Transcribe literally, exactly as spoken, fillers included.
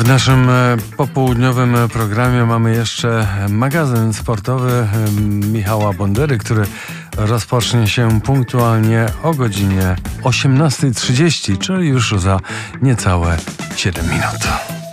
W naszym popołudniowym programie mamy jeszcze magazyn sportowy Michała Bondery, który rozpocznie się punktualnie o godzinie osiemnastej trzydzieści, czyli już za niecałe siedem minut.